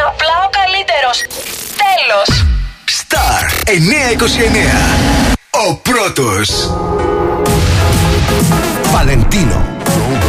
Απλά ο καλύτερος. Τέλος. Star 929. Ο πρώτος. Βαλεντίνο.